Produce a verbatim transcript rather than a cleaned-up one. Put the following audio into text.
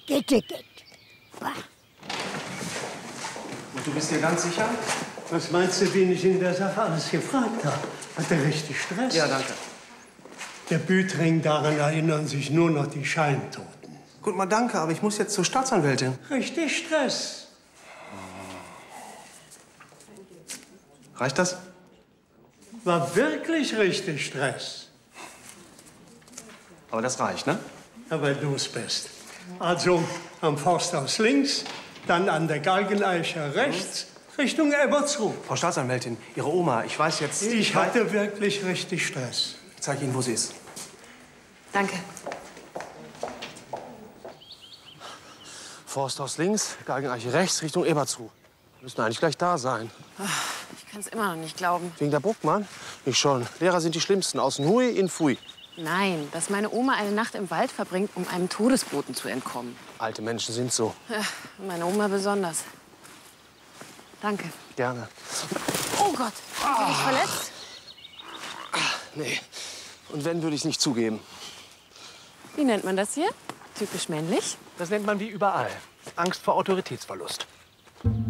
Gitte, gitt. Und du bist dir ganz sicher? Was meinst du, wen ich in der Sache alles gefragt habe? Hat er richtig Stress? Ja, danke. Der Bütring, daran erinnern sich nur noch die Scheintoten. Gut, mal danke, aber ich muss jetzt zur Staatsanwältin. Richtig Stress. Reicht das? War wirklich richtig Stress. Aber das reicht, ne? Ja, weil du es bist. Also am Forsthaus links, dann an der Galgeneiche rechts, Richtung Ebersruh. Frau Staatsanwältin, Ihre Oma, ich weiß jetzt... Ich hatte wirklich richtig Stress. Ich zeige Ihnen, wo sie ist. Danke. Forsthaus links, Galgeneiche rechts, Richtung Ebersruh. Wir müssen eigentlich gleich da sein. Ich kann es immer noch nicht glauben. Wegen der Bruckmann? Ich schon. Lehrer sind die Schlimmsten. Aus Hui in Pfui. Nein, dass meine Oma eine Nacht im Wald verbringt, um einem Todesboten zu entkommen. Alte Menschen sind so. Ja, meine Oma besonders. Danke. Gerne. Oh Gott, bin ich verletzt? Nee. Und wenn, würde ich es nicht zugeben. Wie nennt man das hier? Typisch männlich? Das nennt man wie überall Angst vor Autoritätsverlust.